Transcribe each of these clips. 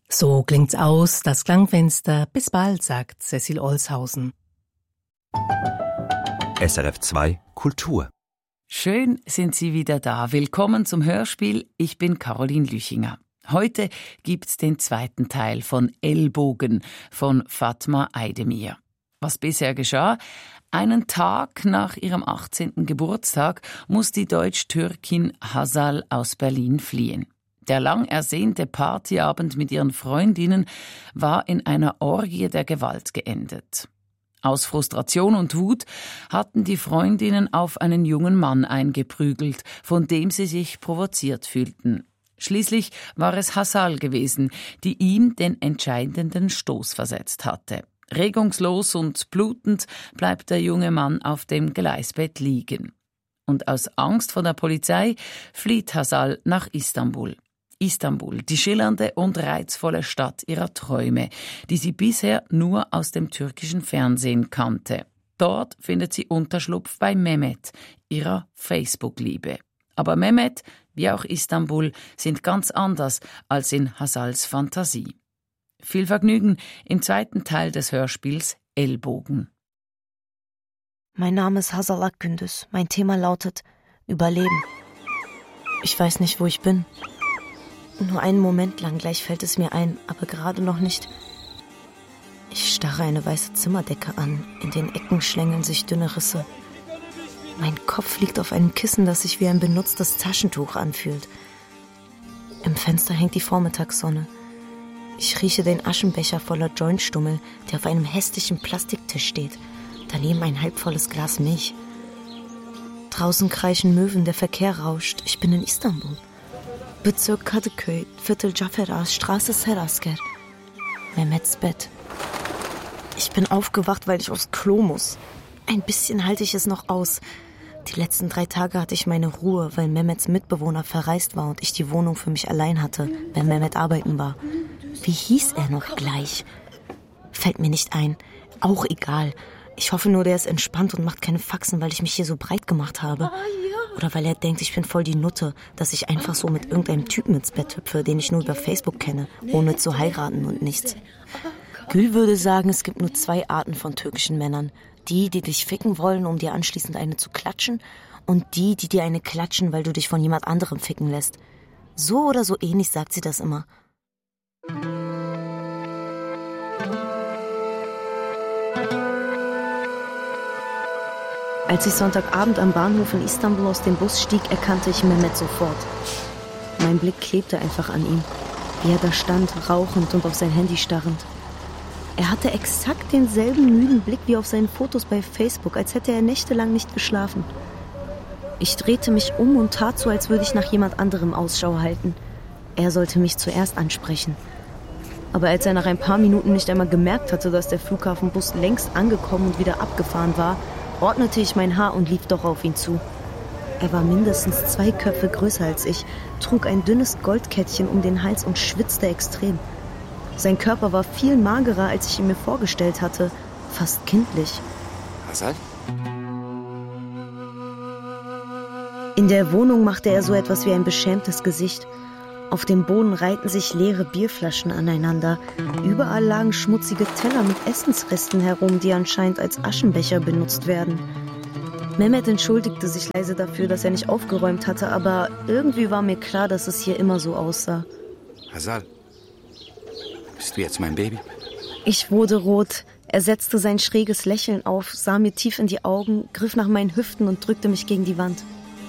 So klingt's aus, das Klangfenster. Bis bald, sagt Cecil Olshausen. SRF 2 Kultur. Schön sind Sie wieder da. Willkommen zum Hörspiel. Ich bin Caroline Lüchinger. Heute gibt's den zweiten Teil von Ellbogen von Fatma Aydemir. Was bisher geschah? Einen Tag nach ihrem 18. Geburtstag muss die Deutsch-Türkin Hazal aus Berlin fliehen. Der lang ersehnte Partyabend mit ihren Freundinnen war in einer Orgie der Gewalt geendet. Aus Frustration und Wut hatten die Freundinnen auf einen jungen Mann eingeprügelt, von dem sie sich provoziert fühlten. Schließlich war es Hazal gewesen, die ihm den entscheidenden Stoß versetzt hatte. Regungslos und blutend bleibt der junge Mann auf dem Gleisbett liegen. Und aus Angst vor der Polizei flieht Hazal nach Istanbul. Istanbul, die schillernde und reizvolle Stadt ihrer Träume, die sie bisher nur aus dem türkischen Fernsehen kannte. Dort findet sie Unterschlupf bei Mehmet, ihrer Facebook-Liebe. Aber Mehmet, wie auch Istanbul, sind ganz anders als in Hazals Fantasie. Viel Vergnügen im zweiten Teil des Hörspiels Ellbogen. Mein Name ist Hazal Akgündüz. Mein Thema lautet Überleben. Ich weiß nicht, wo ich bin. Nur einen Moment lang, gleich fällt es mir ein, aber gerade noch nicht. Ich starre eine weiße Zimmerdecke an. In den Ecken schlängeln sich dünne Risse. Mein Kopf liegt auf einem Kissen, das sich wie ein benutztes Taschentuch anfühlt. Im Fenster hängt die Vormittagssonne. Ich rieche den Aschenbecher voller Jointstummel, der auf einem hässlichen Plastiktisch steht. Daneben ein halbvolles Glas Milch. Draußen kreischen Möwen, der Verkehr rauscht. Ich bin in Istanbul. Bezirk Kadıköy, Viertel Caferaz, Straße Serasker. Mehmets Bett. Ich bin aufgewacht, weil ich aufs Klo muss. Ein bisschen halte ich es noch aus. Die letzten 3 Tage hatte ich meine Ruhe, weil Mehmets Mitbewohner verreist war und ich die Wohnung für mich allein hatte, wenn Mehmet arbeiten war. Wie hieß er noch gleich? Fällt mir nicht ein. Auch egal. Ich hoffe nur, der ist entspannt und macht keine Faxen, weil ich mich hier so breit gemacht habe. Oder weil er denkt, ich bin voll die Nutte, dass ich einfach so mit irgendeinem Typen ins Bett hüpfe, den ich nur über Facebook kenne, ohne zu heiraten und nichts. Gül würde sagen, es gibt nur 2 Arten von türkischen Männern. Die dich ficken wollen, um dir anschließend eine zu klatschen, und die dir eine klatschen, weil du dich von jemand anderem ficken lässt. So oder so ähnlich sagt sie das immer. Als ich Sonntagabend am Bahnhof in Istanbul aus dem Bus stieg, erkannte ich Mehmet sofort. Mein Blick klebte einfach an ihm, wie er da stand, rauchend und auf sein Handy starrend. Er hatte exakt denselben müden Blick wie auf seinen Fotos bei Facebook, als hätte er nächtelang nicht geschlafen. Ich drehte mich um und tat so, als würde ich nach jemand anderem Ausschau halten. Er sollte mich zuerst ansprechen. Aber als er nach ein paar Minuten nicht einmal gemerkt hatte, dass der Flughafenbus längst angekommen und wieder abgefahren war, ordnete ich mein Haar und lief doch auf ihn zu. Er war mindestens 2 Köpfe größer als ich, trug ein dünnes Goldkettchen um den Hals und schwitzte extrem. Sein Körper war viel magerer, als ich ihn mir vorgestellt hatte, fast kindlich. Hazal? In der Wohnung machte er so etwas wie ein beschämtes Gesicht. Auf dem Boden reihten sich leere Bierflaschen aneinander. Überall lagen schmutzige Teller mit Essensresten herum, die anscheinend als Aschenbecher benutzt werden. Mehmet entschuldigte sich leise dafür, dass er nicht aufgeräumt hatte, aber irgendwie war mir klar, dass es hier immer so aussah. Hazal, bist du jetzt mein Baby? Ich wurde rot. Er setzte sein schräges Lächeln auf, sah mir tief in die Augen, griff nach meinen Hüften und drückte mich gegen die Wand.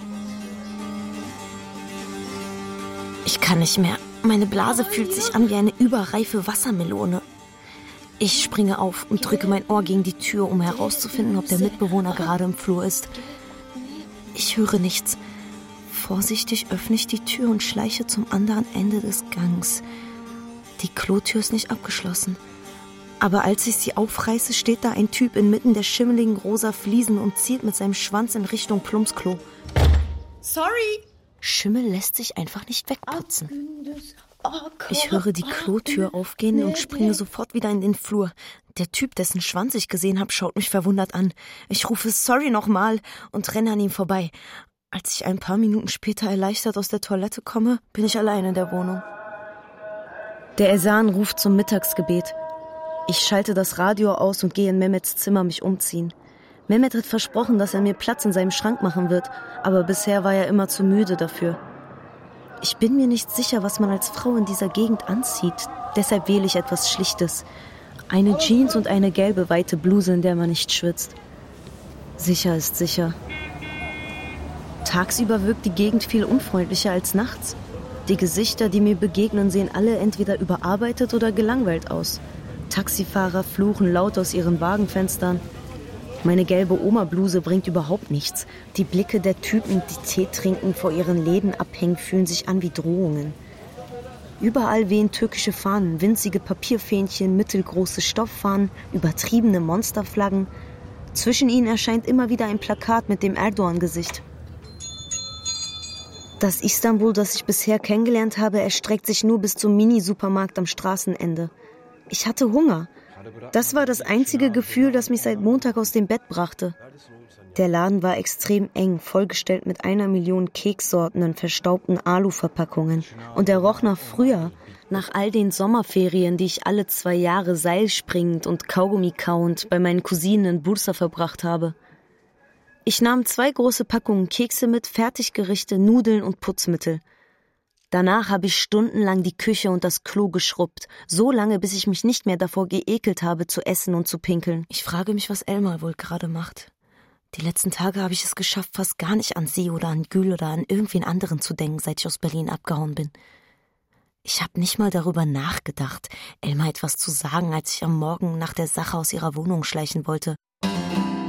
Ich kann nicht mehr. Meine Blase fühlt sich an wie eine überreife Wassermelone. Ich springe auf und drücke mein Ohr gegen die Tür, um herauszufinden, ob der Mitbewohner gerade im Flur ist. Ich höre nichts. Vorsichtig öffne ich die Tür und schleiche zum anderen Ende des Gangs. Die Klotür ist nicht abgeschlossen. Aber als ich sie aufreiße, steht da ein Typ inmitten der schimmeligen rosa Fliesen und zielt mit seinem Schwanz in Richtung Plumpsklo. Sorry! Schimmel lässt sich einfach nicht wegputzen. Ich höre die Klotür aufgehen und springe sofort wieder in den Flur. Der Typ, dessen Schwanz ich gesehen habe, schaut mich verwundert an. Ich rufe sorry nochmal und renne an ihm vorbei. Als ich ein paar Minuten später erleichtert aus der Toilette komme, bin ich allein in der Wohnung. Der Esan ruft zum Mittagsgebet. Ich schalte das Radio aus und gehe in Mehmets Zimmer mich umziehen. Mehmet hat versprochen, dass er mir Platz in seinem Schrank machen wird, aber bisher war er immer zu müde dafür. Ich bin mir nicht sicher, was man als Frau in dieser Gegend anzieht. Deshalb wähle ich etwas Schlichtes. Eine Jeans und eine gelbe, weite Bluse, in der man nicht schwitzt. Sicher ist sicher. Tagsüber wirkt die Gegend viel unfreundlicher als nachts. Die Gesichter, die mir begegnen, sehen alle entweder überarbeitet oder gelangweilt aus. Taxifahrer fluchen laut aus ihren Wagenfenstern. Meine gelbe Oma-Bluse bringt überhaupt nichts. Die Blicke der Typen, die Tee trinken, vor ihren Läden abhängen, fühlen sich an wie Drohungen. Überall wehen türkische Fahnen, winzige Papierfähnchen, mittelgroße Stofffahnen, übertriebene Monsterflaggen. Zwischen ihnen erscheint immer wieder ein Plakat mit dem Erdogan-Gesicht. Das Istanbul, das ich bisher kennengelernt habe, erstreckt sich nur bis zum Mini-Supermarkt am Straßenende. Ich hatte Hunger. Das war das einzige Gefühl, das mich seit Montag aus dem Bett brachte. Der Laden war extrem eng, vollgestellt mit 1 Million Kekssorten in verstaubten Aluverpackungen. Und er roch nach früher, nach all den Sommerferien, die ich alle 2 Jahre seilspringend und Kaugummi kauend bei meinen Cousinen in Bursa verbracht habe. Ich nahm 2 große Packungen Kekse mit, Fertiggerichte, Nudeln und Putzmittel. Danach habe ich stundenlang die Küche und das Klo geschrubbt, so lange, bis ich mich nicht mehr davor geekelt habe, zu essen und zu pinkeln. Ich frage mich, was Elmar wohl gerade macht. Die letzten Tage habe ich es geschafft, fast gar nicht an sie oder an Gül oder an irgendwen anderen zu denken, seit ich aus Berlin abgehauen bin. Ich habe nicht mal darüber nachgedacht, Elmar etwas zu sagen, als ich am Morgen nach der Sache aus ihrer Wohnung schleichen wollte.